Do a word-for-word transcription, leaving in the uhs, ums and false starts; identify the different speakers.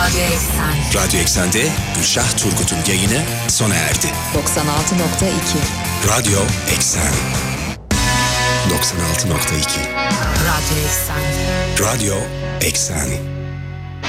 Speaker 1: Radyo Eksen.
Speaker 2: Radyo Eksen'de Gülşah Turgut'un yayını sona erdi.
Speaker 1: doksan altı nokta iki.
Speaker 2: Radyo Eksen. doksan altı nokta iki.
Speaker 1: Radyo Eksen.
Speaker 2: Radyo Eksen.